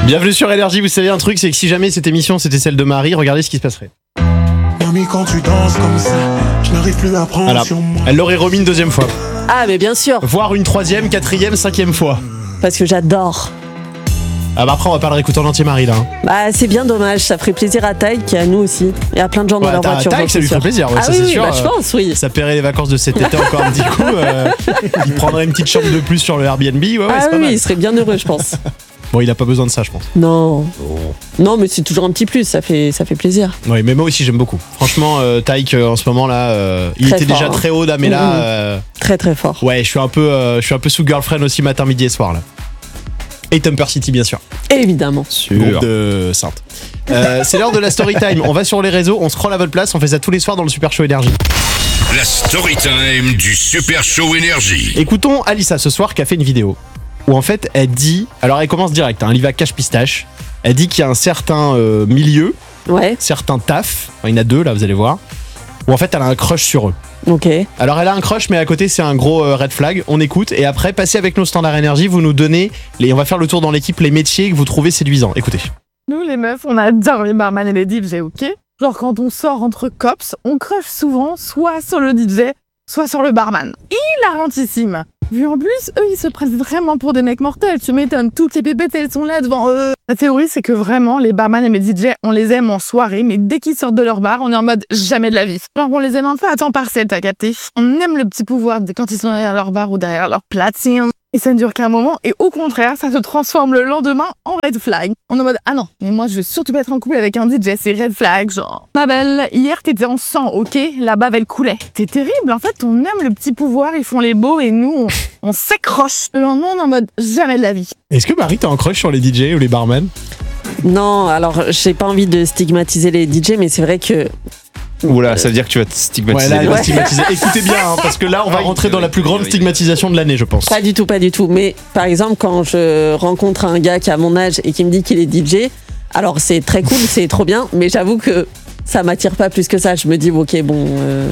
Bienvenue sur Énergie, vous savez un truc, c'est que si jamais cette émission c'était celle de Marie, regardez ce qui se passerait. Mamie, quand tu danses comme ça, je n'arrive plus à prendre Voilà. sur moi. Elle l'aurait remis une deuxième fois. Ah, mais bien sûr, Voire une troisième, quatrième, cinquième fois. parce que j'adore. Ah bah après on va pas le réécouter en entier Marie là. Bah, c'est bien dommage, ça ferait plaisir à Taïk et à nous aussi. Et à plein de gens dans leur voiture. Taïk, ça lui sûr. ferait plaisir, ouais, Ah ça oui, c'est oui, sûr. bah, je pense, oui. Ça paierait les vacances de cet été encore un petit coup. Il prendrait une petite chambre de plus sur le Airbnb, ouais, Ah c'est pas oui, mal. il serait bien heureux, je pense. Bon, il a pas besoin de ça, je pense. Non. Non, mais c'est toujours un petit plus, ça fait plaisir. Oui, mais moi aussi j'aime beaucoup. Franchement, Taïk en ce moment là, il Très était fort, déjà hein. très haut là, mais là, Très très fort. ouais, je suis un peu sous girlfriend aussi matin, midi et soir là. Et Tumper City bien sûr. Évidemment. Groupe de Sainte. C'est l'heure de la story time. On va sur les réseaux, on scrolle à votre place, on fait ça tous les soirs dans le Super Show Énergie. La story time du Super Show Énergie. Écoutons Alissa ce soir qui a fait une vidéo où en fait elle dit, alors elle commence direct, elle y va cache pistache. Elle dit qu'il y a un certain milieu, Ouais, certain taf, enfin, il y en a deux là vous allez voir, où en fait elle a un crush sur eux. ok. Alors elle a un crush mais à côté c'est un gros red flag, on écoute et après passez avec nos standards énergie, vous nous donnez, on va faire le tour dans l'équipe, les métiers que vous trouvez séduisants. Écoutez. Nous, les meufs, on adore les barman et les DJ, ok? Genre, quand on sort entre cops, on crush souvent soit sur le DJ, soit sur le barman. Hilarantissime! Vu en plus, eux, ils se prennent vraiment pour des mecs mortels. Tu m'étonnes, toutes les pépettes, elles sont là devant eux. La théorie, c'est que vraiment, les barman et les DJ, on les aime en soirée, mais dès qu'ils sortent de leur bar, on est en mode jamais de la vie. Genre, on les aime un peu à temps partiel, t'as capté? On aime le petit pouvoir de quand ils sont derrière leur bar ou derrière leur platine. Et ça ne dure qu'un moment, et au contraire, ça se transforme le lendemain en red flag. On est en mode, ah non, mais moi je veux surtout pas être en couple avec un DJ, c'est red flag, genre. Ma belle, hier t'étais en sang, ok? La bave elle coulait. C'est terrible, en fait, on aime le petit pouvoir, ils font les beaux, et nous, on s'accroche. Le lendemain, on est en mode, jamais de la vie. Est-ce que Marie t'as un crush sur les DJ ou les barman? Non, alors j'ai pas envie de stigmatiser les DJ, mais c'est vrai que. Oula, ça veut dire que tu vas te Ouais, stigmatiser. là, elle va Ouais. stigmatiser. Écoutez bien, hein, parce que là, on va rentrer dans la plus grande stigmatisation de l'année, je pense. Pas du tout, pas du tout. Mais par exemple, quand je rencontre un gars qui a mon âge et qui me dit qu'il est DJ, alors c'est très cool, c'est trop bien, mais j'avoue que ça m'attire pas plus que ça. Je me dis, ok, bon,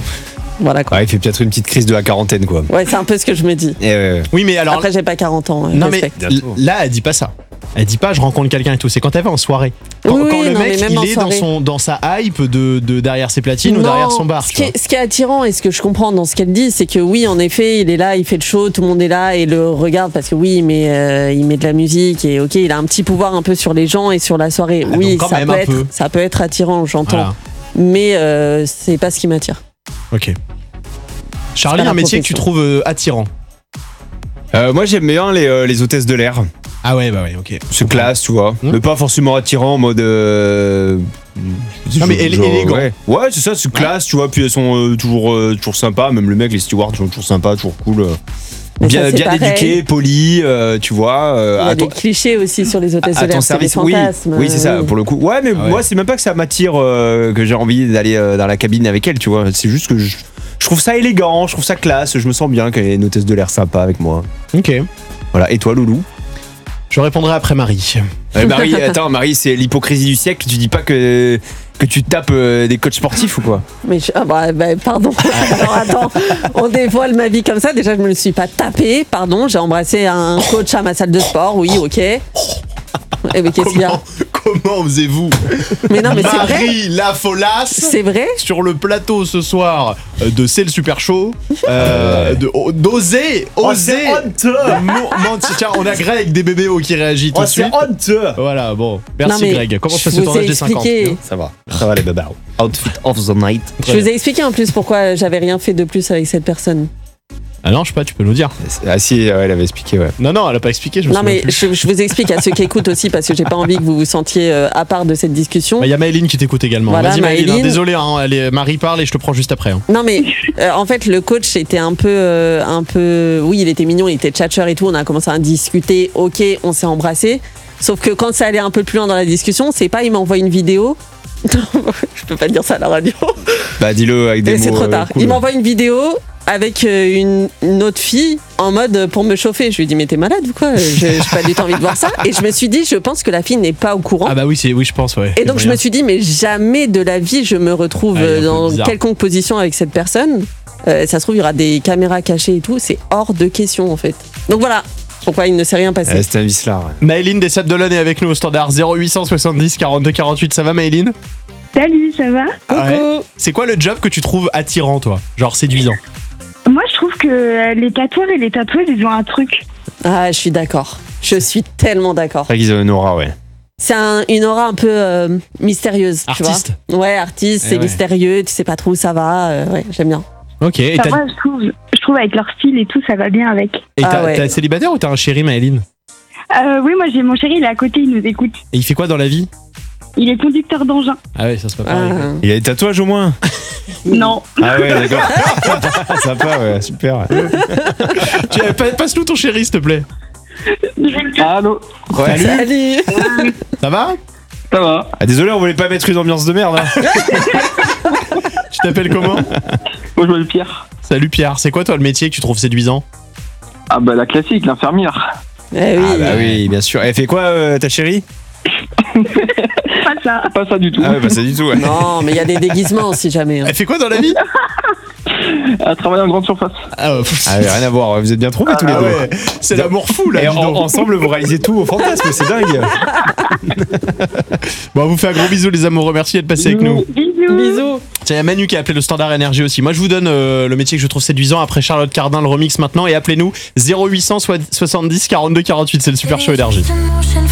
voilà quoi. Ouais, il fait peut-être une petite crise de la quarantaine, quoi. Ouais, c'est un peu ce que je me dis. Et ouais. Oui, mais alors. Après, j'ai pas 40 ans. non, mais respecte. là, elle dit pas ça. Elle dit pas je rencontre quelqu'un et tout. C'est quand elle va en soirée. Quand, Oui, quand le non, mec, mais même en il est soirée. dans sa hype de derrière ses platines ou Non, derrière son bar. Ce tu qui, vois. est, ce qui est attirant et ce que je comprends dans ce qu'elle dit, c'est que oui, en effet, il est là, il fait le show, tout le monde est là et le regarde parce que oui, il met de la musique et ok, il a un petit pouvoir un peu sur les gens et sur la soirée. Ah, oui, donc quand même un peu. ça peut être attirant, j'entends. Voilà. Mais c'est pas ce qui m'attire. Ok. Charlie, pas la un métier que tu profession. trouves attirant. Moi, j'aime bien les hôtesses de l'air. Ah ouais, bah ouais, ok. C'est classe, tu vois. Hmm. Mais pas forcément attirant en mode. Non, mais élégant. Ouais, c'est ça, c'est classe, tu vois. Puis elles sont toujours sympas. Même le mec, les stewards sont toujours sympas, toujours cool. Mais Bien, ça, c'est bien pareil. éduqués, polis, tu vois. Il y a à des ton- clichés aussi sur les hôtesses à de ton l'air, c'est des service, oui, fantasmes. oui, c'est ça, oui. pour le coup. Ouais, mais Ah ouais. moi, c'est même pas que ça m'attire que j'ai envie d'aller dans la cabine avec elle, tu vois. C'est juste que je trouve ça élégant, je trouve ça classe, je me sens bien qu'elle ait une hôtesse de l'air sympa avec moi. Ok. Voilà, et toi, Loulou? Je répondrai après Marie. Marie, attends, Marie, c'est l'hypocrisie du siècle, tu dis pas que tu tapes des coachs sportifs ou quoi? Mais pardon. Alors attends, on dévoile ma vie comme ça. Déjà, je me le suis pas tapé. Pardon, j'ai embrassé un coach à ma salle de sport. Oui, ok. Eh mais qu'est-ce qu'il y a? Comment osez-vous? Mais non, mais c'est vrai. Marie la folasse C'est vrai. sur le plateau ce soir de C'est le Super Show d'oser tiens, on a Greg des bébés qui réagit tout de suite. honteux. Voilà, bon, merci Non, mais Greg. Comment ça je se vous tournage ai des 50? expliqué. Ça va les bébés. Outfit of the night. Je vous ai expliqué en plus pourquoi j'avais rien fait de plus avec cette personne. Ah non, je sais pas, tu peux nous dire. Ah si, ouais, elle avait expliqué, ouais. Non, elle a pas expliqué, je me Non souviens mais plus. je vous explique à ceux qui écoutent aussi parce que j'ai pas envie que vous vous sentiez à part de cette discussion. Bah, y a Maëline qui t'écoute également. Voilà, Vas-y Maëline, Maëline. désolé, Marie parle et je te prends juste après. Hein. Non mais en fait le coach était un peu oui il était mignon, il était tchatcheur et tout, on a commencé à discuter, ok on s'est embrassé, sauf que quand ça allait un peu plus loin dans la discussion, c'est pas il m'envoie une vidéo, je peux pas dire ça à la radio, Bah dis-le avec des mais mots. c'est trop tard, cool. il m'envoie une vidéo avec une autre fille en mode pour me chauffer. Je lui ai dit mais t'es malade ou quoi, j'ai pas du tout envie de voir ça, et je me suis dit je pense que la fille n'est pas au courant. Ah bah oui, je pense, ouais. Et donc je me suis dit mais jamais de la vie je me retrouve Ah, il est un peu dans bizarre. quelconque position avec cette personne. Ça se trouve il y aura des caméras cachées et tout, c'est hors de question en fait. Donc voilà, pourquoi il ne s'est rien passé. C'était un vicelard. Ouais. Maëline des Sables d'Olonne est avec nous au standard 0870 42 48. Ça va Maëline? Salut, ça va? Ouais. C'est quoi le job que tu trouves attirant toi? Genre séduisant? Moi, je trouve que les tatoueurs et les tatoueuses, ils ont un truc. Ah, je suis d'accord. Je suis tellement d'accord. C'est vrai qu'ils ont une aura, ouais. C'est une aura un peu mystérieuse, Artiste. tu vois. Ouais, artiste, c'est ouais. mystérieux, tu sais pas trop où ça va. Ouais, j'aime bien. Ok. Et Enfin, moi, je trouve avec leur style et tout, ça va bien avec. t'es célibataire ou t'as un chéri Maëline? Oui, moi, j'ai mon chéri, il est à côté, il nous écoute. Et il fait quoi dans la vie? Il est conducteur d'engin. Ah ouais, ça c'est pas pareil. quoi. Il y a des tatouages au moins? Non. Ah ouais, d'accord. Sympa, ouais, super. Passe-nous ton chéri s'il te plaît. Allô? Ouais. Salut. Ça va? Ça va? Ah, désolé, on voulait pas mettre une ambiance de merde. Hein. Tu t'appelles comment? Moi je m'appelle Pierre. Salut Pierre, c'est quoi toi le métier que tu trouves séduisant? Ah bah la classique, l'infirmière. Eh oui. Ah bah oui, bien sûr. Elle fait quoi ta chérie? Pas ça. Pas ça du tout. Ah ouais, pas ça du tout, ouais. Non, mais il y a des déguisements si jamais. hein. Elle fait quoi dans la vie? Elle travaille en grande surface. Ah Rien à voir, vous êtes bien trompés tous les deux. ouais, c'est l'amour fou là. Et dis donc. ensemble, vous réalisez tout au fantasme, c'est dingue. Bon, on vous fait un gros bisou les amoureux, merci d'être passés avec nous. Bisous. Bisous. Tiens, il y a Manu qui a appelé le standard énergie aussi. Moi je vous donne le métier que je trouve séduisant après Charlotte Cardin, le remix maintenant, et appelez-nous 0870 42 48, c'est le super show énergie.